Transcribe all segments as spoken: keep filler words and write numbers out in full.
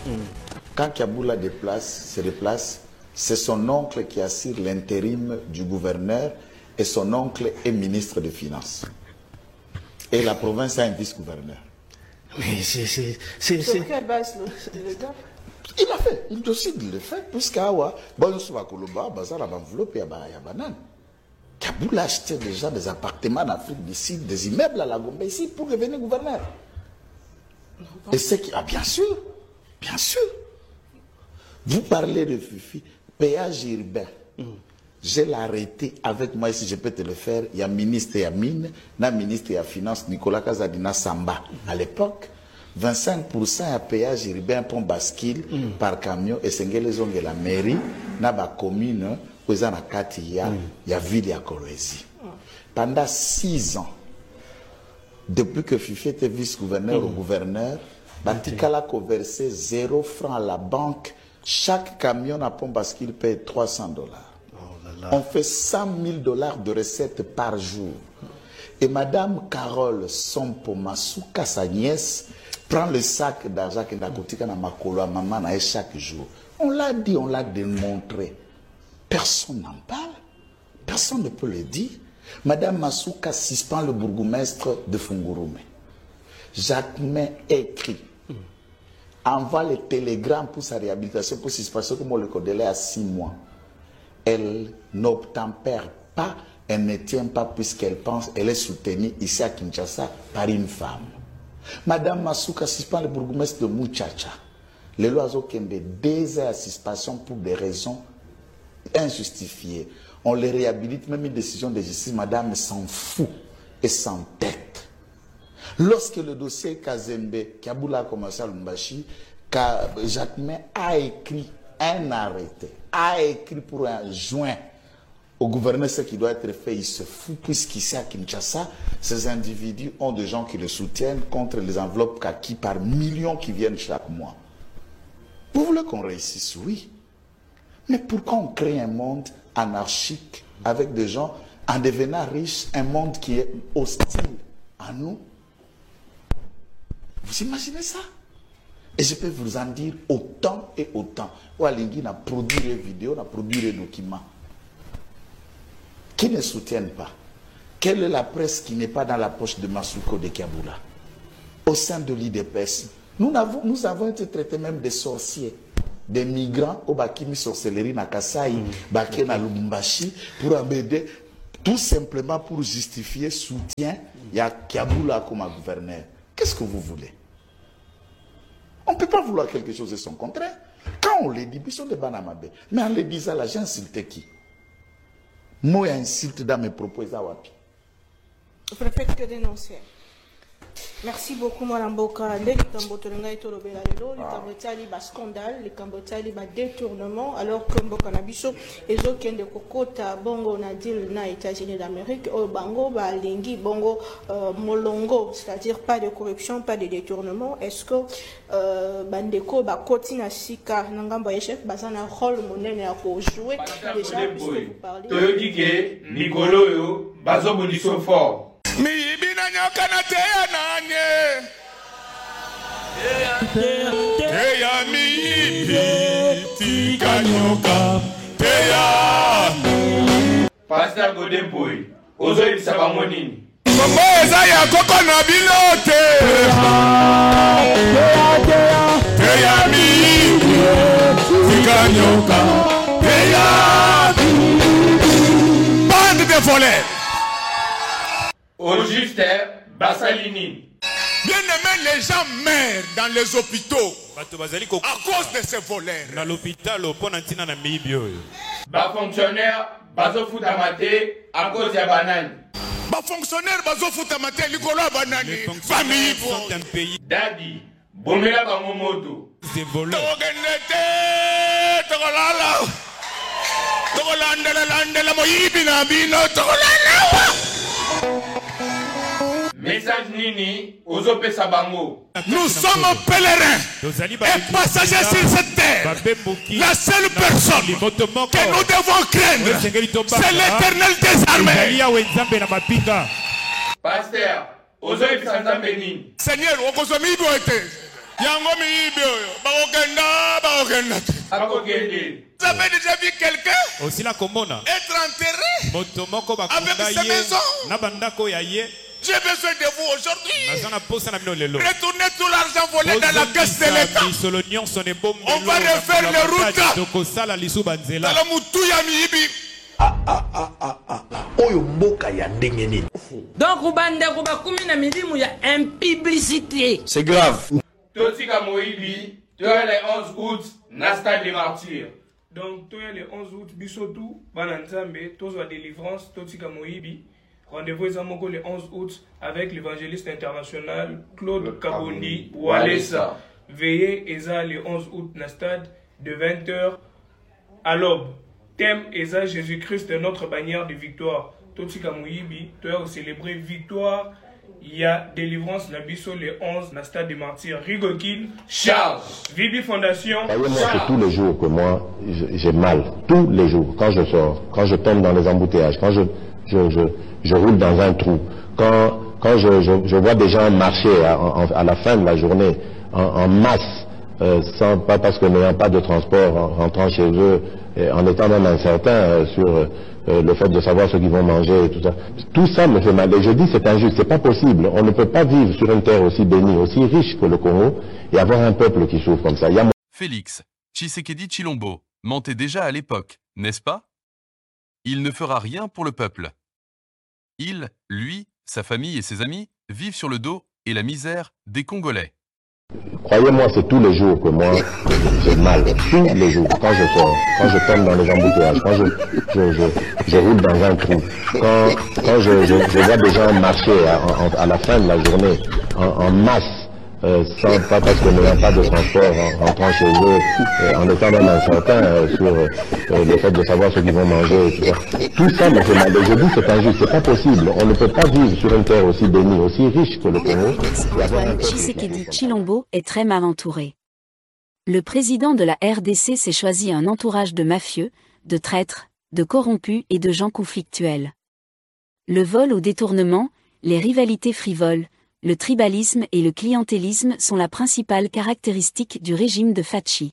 Mm. Quand Kiaboula déplace, se déplace, c'est son oncle qui assure l'intérim du gouverneur et son oncle est ministre des Finances. Et la province a un vice-gouverneur. Mais c'est... c'est, c'est, Sur c'est... quelle base le, le gars? Il a fait, il décide de le faire, puisqu'Awa, bon, sur la Koloba, ça va envelopper à banane. Kiaboula a acheté déjà des appartements en Afrique du Sud, des immeubles à la Gombe ici pour devenir gouverneur. Et c'est qui. Ah, bien sûr, bien sûr. Vous parlez de Fifi, péage urbain. Mm. Je l'ai arrêté avec moi, si je peux te le faire. Il y a ministre et mine, na ministre et finance, Nicolas Kazadina Samba. Mm. À l'époque, vingt-cinq pour cent à péage urbain pour bascule mm. par camion et c'est les ongles la mairie, na ba commune, où il y a il y a ville à Kolwezi. Pendant six ans, depuis que Fifi était vice-gouverneur mm. au gouverneur, Batikala a versé zéro franc à la banque. Chaque camion à pont bascule paye trois cents dollars. On fait cent mille dollars de recettes par jour. Et Madame Carole Sompo Masuka, sa nièce, prend le sac d'argent qu'elle a coûté à Makolo à maman chaque jour. On l'a dit, on l'a démontré. Personne n'en parle. Personne ne peut le dire. Madame Masuka suspend le bourgmestre de Fungurume. Jacquemin écrit, envoie les télégrammes pour sa réhabilitation, pour suspension, comme on le délai à six mois. Elle n'obtempère pas, elle ne tient pas puisqu'elle pense, elle est soutenue ici à Kinshasa par une femme. Madame Masuka suspend le bourgmestre de Muchacha. Le loiseau Kembe, deux heures à suspension pour des raisons injustifiées. On les réhabilite, même une décision de justice, madame s'en fout et s'entête. Lorsque le dossier Kazembe, Kiaboula a commencé à Lumbashi, Jacquemin a écrit un arrêté, a écrit pour un joint au gouverneur ce qui doit être fait, il se fout, puisqu'ici à Kinshasa, ces individus ont des gens qui le soutiennent contre les enveloppes kaki par millions qui viennent chaque mois. Vous voulez qu'on réussisse? Oui. Mais pourquoi on crée un monde anarchique avec des gens, en devenant riches, un monde qui est hostile à nous? Vous imaginez ça? Et je peux vous en dire autant et autant. Oualingui n'a produit des vidéos, n'a produit des documents qui ne soutiennent pas. Quelle est la presse qui n'est pas dans la poche de Masuko de Kiaboula? Au sein de l'I D P S, nous avons, nous avons été traités même des sorciers, des migrants au Bakimi sorcellerie na Kasai, mmh. Baké na Lubumbashi, pour embêter, tout simplement pour justifier soutien, il y a Kiaboula comme gouverneur. Qu'est-ce que vous voulez? On ne peut pas vouloir quelque chose et son contraire. Quand on les dit, ils sont des banamabé. Mais en les disant là, j'ai insulté qui? Moi, insulte dans mes propos. Je préfère que dénoncer. Merci beaucoup, Madame Boka. Les Cambotolanga et Tolobela, les Cambotali, bas scandale, les Cambotali, bas détournement, alors que Mboka Nabiso, et autres qui ont des Kokota, Bongo, Nadil, na États-Unis d'Amérique, au Bango, bah, Lingi, Bongo, euh, Molongo, c'est-à-dire pas de corruption, pas de détournement. Est-ce que, euh, Bandeko, bah, Kotina Sika, Nangamba Echef, bah, ça a un rôle monnaie à jouer. Déjà, puisque vous parlez. Toyodike, Nicolo, yo, Bazo Boniso fort. Mi ibina nyoka na teya nanye Teya mi ibi tika nyoka Teya Pastor Godemboy, Ozo ibisaba monini Mambo eza ya koko na bilote Teya mi ibi tika nyoka Teya Bande de volets. Au juste, Bassalini. Bien aimé, les gens meurent dans les hôpitaux à cause de ces voleurs. Dans l'hôpital, Bas fonctionnaire, bazo foutamate à cause de banane. Bas fonctionnaire, bazo foutamate, Nicolas banane. Famille sont un pays. Daddy, bomela bangomoto. Ces voleurs. Togenete, togolala. Togolandela, landela, moyibina, bino, togolala. Message Nini, Ozope Sabango. Nous sommes pèlerins et passagers sur cette terre. La seule personne que nous devons craindre, c'est l'Éternel des armées. Pasteur, Ozope Sanzambeni. Seigneur, Okozomi Boete. Yango mi ibyo, bakokenda Vous avez déjà vu quelqu'un être enterré avec sa maison? J'ai besoin de vous aujourd'hui. Retournez tout l'argent volé dans la caisse de l'État. On va refaire les routes. Ah, ah, ah, ah, ah. Donc, il y a une publicité. C'est grave. Totika Moïbi, tu as les onze août, Nasta des martyrs. Donc, tu as les onze août, Bissotou, Bananzambe, Tozo délivrance, Totika Moïbi. Rendez-vous le onze août avec l'évangéliste international Claude Kabondi Walesa. Veillez Eza le onze août na stade de vingt heures à l'aube. Thème Eza Jésus-Christ est notre bannière de victoire. Totika Moïbi, tu as célébré victoire. Il y a délivrance Nabiso le onze na stade des martyrs. Rigokil, Charles, Vibi Fondation. Voyez-moi, c'est tous les jours que moi j'ai mal. Tous les jours. Quand je sors, quand je tombe dans les embouteillages, quand je, je, je, je roule dans un trou, quand, quand je, je, je vois des gens marcher à, à, à la fin de la journée en, en masse, euh, sans, pas parce que n'ayant pas de transport, en rentrant chez eux, et en étant même incertain euh, sur euh, le fait de savoir ce qu'ils vont manger et tout ça. Tout ça me fait mal. Et je dis c'est injuste, c'est pas possible. On ne peut pas vivre sur une terre aussi bénie, aussi riche que le Congo et avoir un peuple qui souffre comme ça. Il y a... Félix Tshisekedi Tshilombo mentait déjà à l'époque, n'est-ce pas? Il ne fera rien pour le peuple. Il, lui, sa famille et ses amis vivent sur le dos et la misère des Congolais. Croyez-moi, c'est tous les jours que moi j'ai mal. Tous les jours, quand je sors, quand je tombe dans les embouteillages, quand je, je, je, je roule dans un trou, quand, quand je, je, je vois des gens marcher à, à, à la fin de la journée en, en masse, euh, sans, pas parce que n'ayant pas de transport, en rentrant chez eux, euh, en étant même incertain euh, sur euh, le fait de savoir ce qu'ils vont manger, et tout ça. Tout ça me fait mal. Et je dis c'est injuste, c'est pas possible. On ne peut pas vivre sur une terre aussi bénie, aussi riche que le Congo. Antoine Tshisekedi Tshilombo est très mal entouré. Le président de la R D C s'est choisi un entourage de mafieux, de traîtres, de corrompus et de gens conflictuels. Le vol au détournement, les rivalités frivoles, le tribalisme et le clientélisme sont la principale caractéristique du régime de Fachi.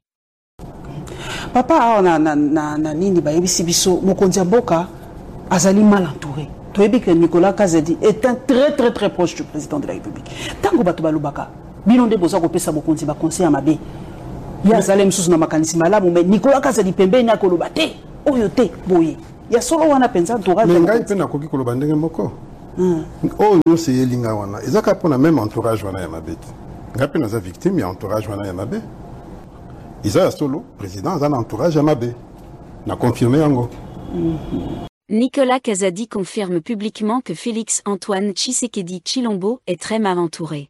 Papa, na na na na nini ba yebisi biso mokonzi mboka azali mal entouré. Toyebi que Nicolas Kazadi est un très très très proche du président de la République. Tango bato balubaka, bino nde boza ko pesa mokonzi ba conseil mabe. Ya zalem susu na makanisi malamu mais Nicolas Kazadi pembeni akoloba te, oyo te boye. Ya solo wana penza entourage. Mais ngai pe na koki koloba ndenge moko. Oh nous c'est Elinga wana. Ezaka pona même entourage wana ya mabeti. Ngai pe na za victime ya entourage wana ya mabe. Isa solo président za entourage ya mabe. Na confirmé yango. Nicolas Kazadi confirme publiquement que Félix Antoine Tshisekedi Tshilombo est très mal entouré.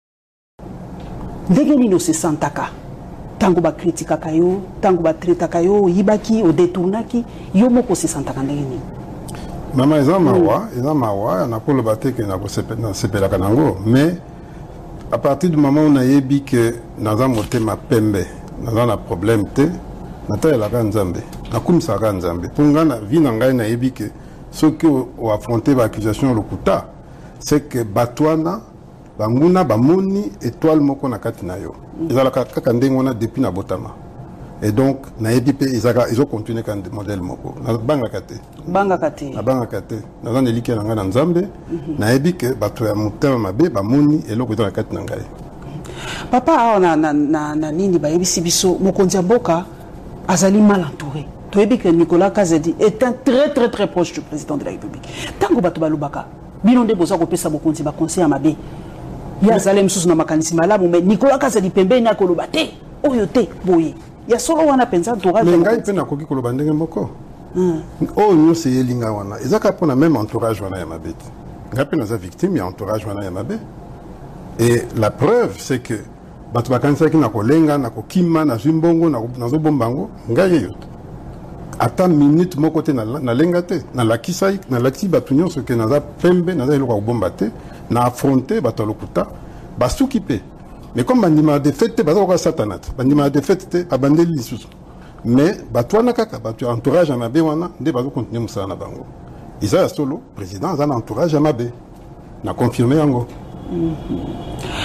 Ndenge nino se santaka. Tango ba kritika kayo, tango ba treta kayo, yibaki o détournaki, yo moko se santaka ndenge nini. Mama eza mawa, eza mawa, na ko le baté que na ko sepela kanango, mais à partir du moment où on a yebi que naza motema pembe, naza na problème te, nata la kanzambe, na kumsa kanzambe. Pour ngana vi na ngai na yebi que ce que o affronter ba accusation lokuta, c'est que batwana banguna bamoni étoile moko na kati na yo. Ezala kaka ndenge wana depuis na botama. Et donc, na yebi pe izaka izo continuer kan modèle moko. Na banga kate. Banga kate. Na banga kate. Na zan elike na ngana nzambe. Na yebi ke bato ya mutema mabe ba moni eloko eza na kate na ngai. Papa na na na na nini ba yebisi biso mokonzi mboka azali mal entouré. Toyebi que Nicolas Kazadi est un très très très proche du président de la République. Tango bato balubaka, bino nde boza ko pesa mokonzi ba conseil mabe. Ya zalem susu na makanisi malamu mais Nicolas Kazadi pembeni akoloba te, oyo te boye. Ya solo wana penza entourage. Mais ngai pe na koki koloba ndenge moko. Oh nous c'est Elinga wana. Ezaka pona même entourage wana ya mabeti. Ngai pe na za victime ya entourage wana ya mabe. Et la preuve c'est que bato bakanisa ki na kolenga na kokima na zimbongo na nazo bombango ngai yeyo. Ata minute moko te na na lenga te na lakisa na lati bato nyonso ke naza pembe naza eloko bomba te na affronter bato lokuta basuki pe. Mais comme bandima de fête baza ko satanat bandima de fête abandeli lisusu mais batwana kaka batu entourage à mabe wana nde bazo continuer musala na bango isa solo président za entourage à mabe na confirmer yango.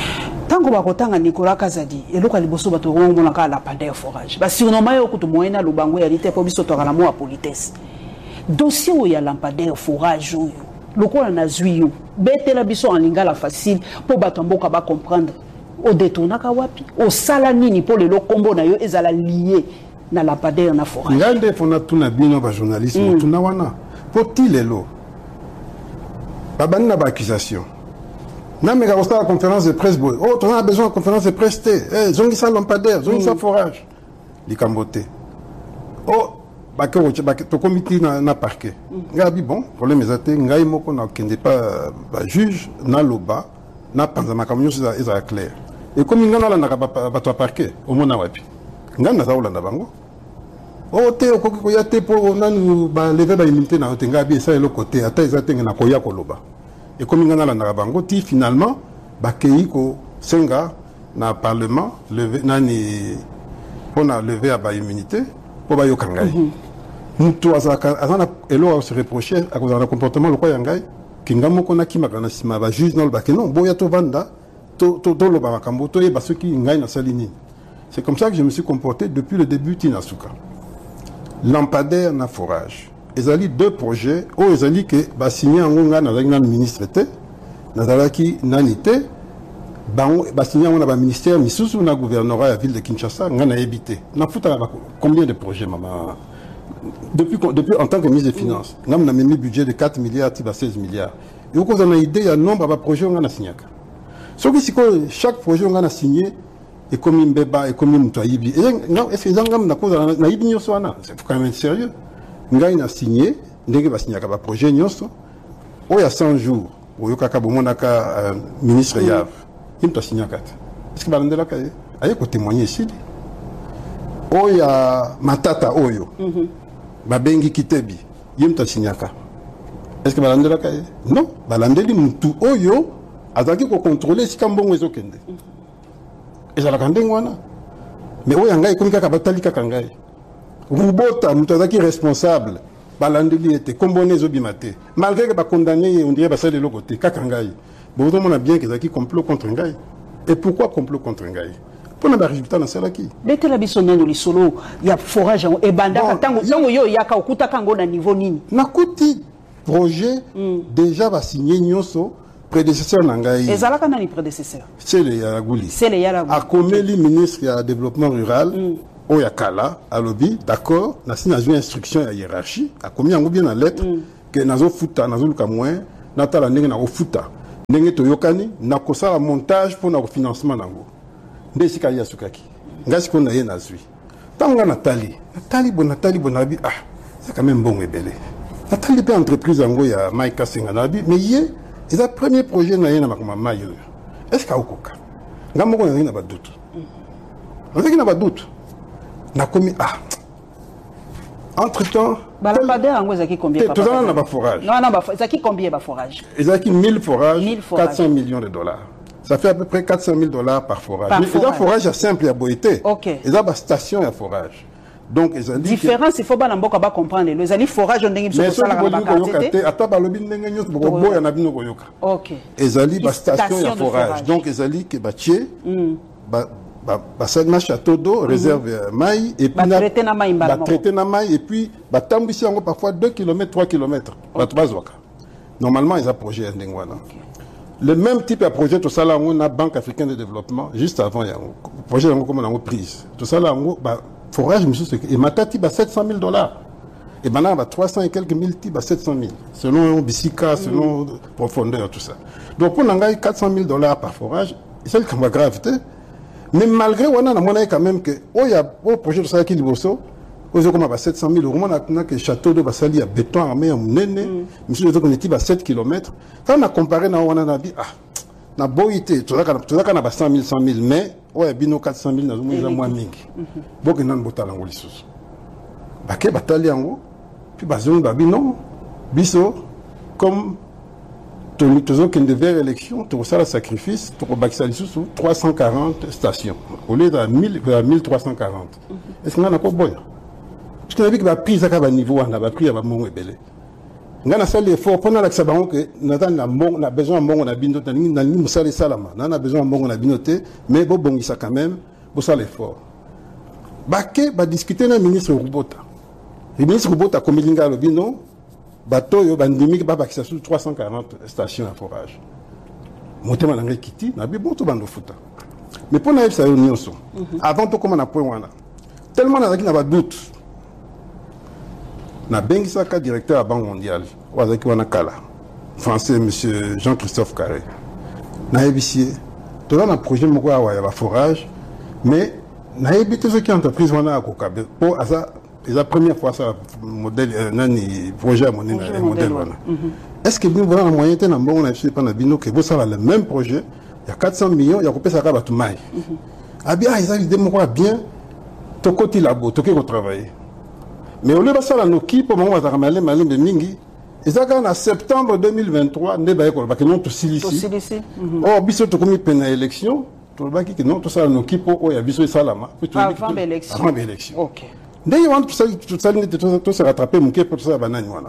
tango bakotanga Nicolas Kazadi eloko liboso bato ngomona ka la pandeur forage ba surnommé yo kutu moyena lubango ya lite po biso to kala mo a politesse dossier où ya lampadaire forage yo lokola na zwi yo betela biso en lingala facile po bato mboka ba comprendre o détournaka wapi o sala nini po le kombo na yo ezala lié na lampadaire na forage ngande fona tuna bino ba journaliste mm. tuna wana poti lelo babani na ba accusation na me ka la conférence de presse boy oh on a besoin de conférence de presse té eh zongisa lampadaire zongisa mm. forage likambote oh ba ke ba to comité na na parquet ngabi bon problème ezate ngai moko na kende pas ba juge na loba na panza makamyo ça est clair et comme ngana la na ba to parquet au mona wapi ngana za ulanda bango oh te ko ko ya te po nanu ba lever ba immunité na te ngabi ça le côté ata ezate na ko ya ko loba et comme ngana la na bango ti finalement ba kei ko senga na parlement lever nani pona lever à ba immunité pour ba yo kangai mutu azaka azana elo se reprocher à cause du comportement le quoi yangai kingamo kona kimakana sima ba juge non ba que non boya to vanda to to to lo ba makambo to e ba soki ngai na salini. C'est comme ça que je me suis comporté depuis le début Tinasuka. Lampadaire na forage. Ezali deux projets o ezali que ba signé en ngonga na la ministre té na dalaki nanité ba ba signé on a ba ministère misusu na gouvernorat la ville de Kinshasa ngana habité. Na futa combien de projets maman depuis, depuis en tant que ministre des Finances, nous avons mis un budget de quatre milliards à seize milliards. Et vous avez une idée, il y a un nombre de projets qu'on a signé. Chaque projet qu'on a signé est comme un bébé, est comme un moutoyibi. Est-ce que vous avez une idée? C'est quand même sérieux. Nous avons signé, nous avons signé un projet. Il y a cent jours, où il y a un ministre Yav. Il a signé un quatre. Est-ce que vous avez une idée? Il y a témoigner ici. Il y a Matata Oyo. Babengi Kitebi, yemta signaka. Est-ce que balandela kaye? Non, balandeli mutu oyo azaki ko contrôler si kambongo ezokende. Ezala kandengo wana. Mais oyo ngai komi kaka batali kaka ngai. Rubota mutu azaki responsable balandeli était kombone ezobimate. Malgré que ba condamné on dirait ba sale le côté kaka ngai. Bon on a bien que ezaki complot contre ngai. Et pourquoi complot contre ngai? Pour le résultat dans celle qui. Dès que la personne dans le solo, il y a forage et banda tango tango yo yaka okuta kango na niveau nini. Na kuti projet déjà va signer nyoso prédécesseur nangai. Ezala kana ni prédécesseur. C'est le Yaraguli. C'est le Yaraguli. A komeli ministre ya développement rural o yakala a lobby d'accord na signé une instruction ya hiérarchie a commis en bien en lettre que nazo futa nazo luka moins natala ndenge na ofuta ndenge toyokani na kosala montage pour na financement nango. Ndesi kaya sukaki ngasi ko na ye na zui tanga Nathalie Nathalie bon Nathalie bonabi ah c'est quand même bon ebele Nathalie pe entreprise ngo ya Mike Kasenga nabi mais ye c'est le premier projet na ye na makoma mayo est-ce ka okoka ngamo ko na ba doute on sait qu'il n'a pas doute na komi ah entre temps balambadeur ngo zaki combien papa tout ça na ba forage non non ba zaki combien ba forage ezaki mille forages quatre cents millions de dollars. Ça fait à peu près quatre cent mille dollars par forage. Par mais forage. Les forage simple à Boïté. Ok. Ils ont une station à forage. Donc, ils ont dit. Différence, il faut pas n'importe quoi comprendre. Les amis forage, on dit que c'est ça la qualité. Attends, bah, le bin n'est pas bon, il y en a bien au Goyoka. Ok. Ils ont dit une station à forage. Donc, ils ont dit que Batié, bah, bah, bah, ça marche à tout d'eau, réserve maï, et puis. Bah, traiter na maï, bah, traiter na maï, et puis, bah, tambissi, on parfois deux kilomètres, trois kilomètres. Bah, trois zoaka. Normalement, ils ont projet à Ndengwana. Le même type de projet, tout ça là, on a la Banque africaine de développement, juste avant, il y a un projet comme on a prise. Tout ça là, on a forage, et ma tati, sept cent mille dollars. Et maintenant, on a trois cents et quelques mille types, sept cent mille. Selon Bissika, selon mm. profondeur, tout ça. Donc, on a quatre cent mille dollars par forage, c'est le cas de gravité. Mais malgré, on a quand même que, oh, il y a un projet de ça qui est libre. Comme à sept cent mille euros, on a que le château de Bassali a béton armé en néné, monsieur le dit à sept kilomètres. Quand on a comparé, on a dit, ah, na boité, tout ça, qu'on a cent mille, cent mille, mais, ouais, bino quatre cent mille, nous avons moins mingi. Bon, on a un botal en Oulissus. Baké, batali en haut, puis bazon, babi, non, biso, comme, tout le qui devait élection, tout ça, le sacrifice, pour Baksali sous trois cent quarante stations, au lieu de mille trois cent quarante. Est-ce qu'on a encore bon? Parce qu'on a vu que la prise à un niveau, on a pris à mon ébélé. nga na sali effort pendant la sabango que nata na mbongo na besoin mbongo na bino na ni na ni musale salama na na besoin mbongo na binote mais bo bongisa quand même bo sala effort baké ba discuter na ministre Rubota le ministre Rubota komilinga lo bino bato yo bandimi ba bakisa sur trois cent quarante stations à forage motema na ngai kiti na bi bon to bando futa mais pour na ça nyonso avant to comme na point wana tellement na na ba doute na bengisaka directeur à Banque mondiale wazaki wana kala français monsieur Jean-Christophe Carré na ébicier tout dans un projet moko ya ba forage mais na ébité ce qui entreprise wana akokabe pour ça c'est la première fois ça modèle nani projet mon modèle wana est-ce que nous voilà moyen té na mbongo na biso pa na bino que vous ça le même projet il y a quatre cents millions il y a kopesa ka batu mai abia ils avaient des moko bien to côté labo to ko travailler mais au lieu de ça, nous qui pour moi, on malé malé de mingi. Et ça quand en septembre deux mille vingt-trois, ne ba ko ba que non to silici. Oh biso to komi pena élection, to ba ki non to ça nous qui pour ya biso salama. Avant l'élection. Avant l'élection. OK. Dès y want tout ça tout ça tout se rattraper mon pour ça banane voilà.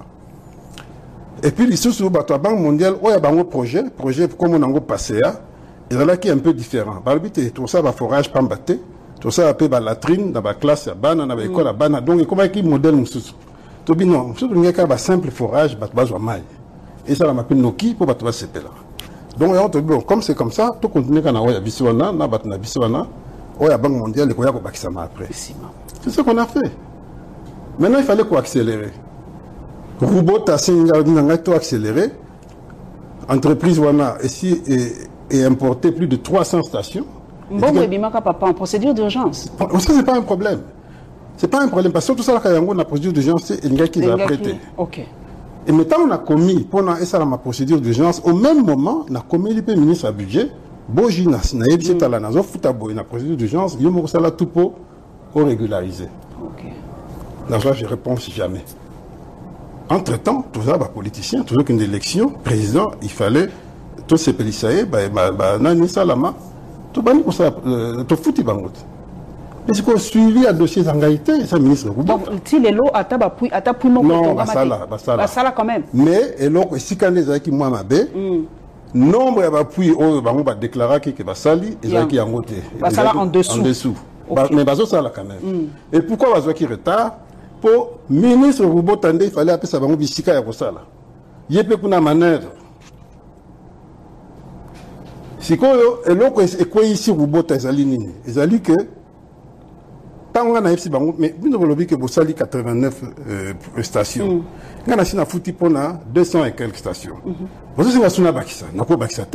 Et puis les sous ba to Banque mondiale, oh ya bango projet, projet comme on a passé à, et là qui est un peu différent. Ba but tout ça va forage pambaté. Tout ça appelle la latrine dans la classe, dans l'école, dans la donc comment est-ce modèle nous tout bien non, surtout il y a un simple forage, bah tu vas mal. Et ça, on m'appelle Noki pour bah tu vas se péler. Donc on te bon, comme c'est comme ça, tout continue quand on a Biswana, na bat na Biswana, on a Banque mondiale, les Koya ko bakisama après. C'est ce qu'on a fait. Maintenant il fallait qu'on accélérer. Robot a singa n'a tout accéléré. Entreprise wana ici et importé plus de trois cents stations. Bon, mais Bimaka papa en procédure d'urgence. Ça c'est pas un problème. C'est pas un problème parce que tout ça là quand on a procédure d'urgence c'est un gars qui l'a prêté. OK. Et maintenant on a commis pendant ça ma procédure d'urgence au même moment on a commis le ministre à budget boji na na yebisi tala na zo futa boy na procédure d'urgence yo mo sala tout pour régulariser. OK. Là je réponds si jamais. Entre-temps, tout ça bah politicien, toujours qu'une élection président, il fallait tous ces policiers bah bah nani salama tout bani pour ça tout fouti bangot. Mais c'est qu'on suivi à dossier Zangaïté, ça ministre. Donc, si les lots à tabapoui, à tabapoui, non, bah ça là, bah ça là. Bah ça là quand même. Mais, et donc, si quand les gens qui m'ont mabé, nombre de bapoui, on va déclarer que va sali, et qui en côté. Bah ça là en dessous. En dessous. Mais bah ça là quand même. Et pourquoi va qui retard? Pour ministre Roubo Tandé, il fallait appeler ça bango bisika ya kosala. Yépe kuna manœuvre. Si quoi, et l'autre est quoi ici Roubo Tazali nini? Ezali que on a F C Bango, mais vous ne voulez que vous sali quatre-vingt-neuf euh, stations. On a foutu pour deux cents et quelques stations. Vous avez un bakisa, n'a pas bakisa.